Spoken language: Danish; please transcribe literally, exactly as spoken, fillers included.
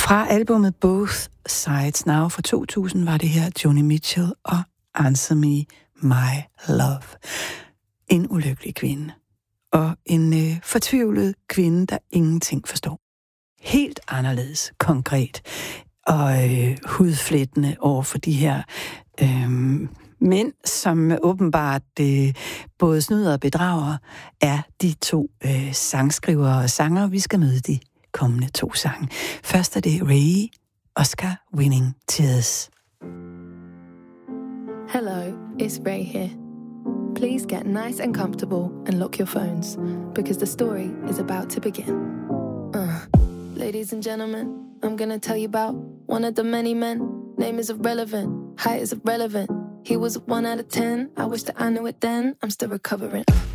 Fra albumet Both Sides Now fra to tusind var det her Joni Mitchell og Answer Me, My Love. En ulykkelig kvinde. Og en øh, fortvivlet kvinde, der ingenting forstår. Helt anderledes konkret og øh, hudflettende over for de her øh, mænd, som åbenbart øh, både snyder og bedrager, er de to øh, sangskrivere og sanger, vi skal møde de kommende to sange. Først er det Ray, Oscar Winning Tears. Hello, it's Ray here. Please get nice and comfortable and lock your phones, because the story is about to begin. Uh, ladies and gentlemen, I'm gonna tell you about one of the many men. Name is irrelevant, height is irrelevant. He was a one out of ten, I wish that I knew it then, I'm still recovering.